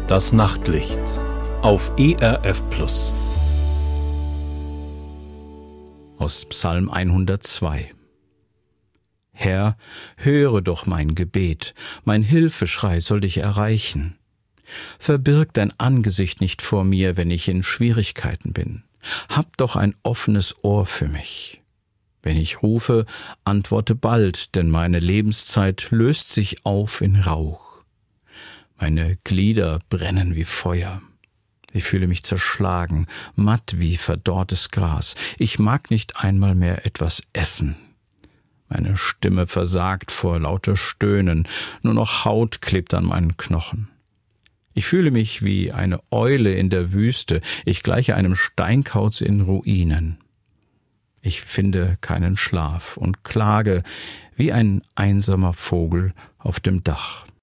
Das Nachtlicht auf ERF Plus. Aus Psalm 102. Herr, höre doch mein Gebet, mein Hilfeschrei soll dich erreichen. Verbirg dein Angesicht nicht vor mir, wenn ich in Schwierigkeiten bin. Hab doch ein offenes Ohr für mich. Wenn ich rufe, antworte bald, denn meine Lebenszeit löst sich auf in Rauch. Meine Glieder brennen wie Feuer. Ich fühle mich zerschlagen, matt wie verdorrtes Gras. Ich mag nicht einmal mehr etwas essen. Meine Stimme versagt vor lauter Stöhnen, nur noch Haut klebt an meinen Knochen. Ich fühle mich wie eine Eule in der Wüste, ich gleiche einem Steinkauz in Ruinen. Ich finde keinen Schlaf und klage wie ein einsamer Vogel auf dem Dach.